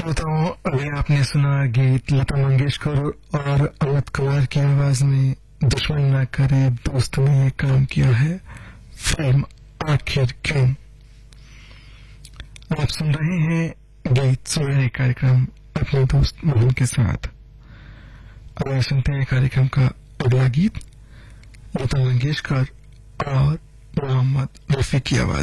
श्रोताओं, अभी आपने सुना गीत लता मंगेशकर और अमित कुमार की आवाज में दुश्मन ना करे दोस्त ने ये काम किया है, फिल्म आखिर क्यों। आप सुन रहे हैं गीत सुनहरे कार्यक्रम अपने दोस्त मोहन के साथ। अब सुनते हैं कार्यक्रम का अगला गीत लता मंगेशकर और मोहम्मद रफी की आवाज।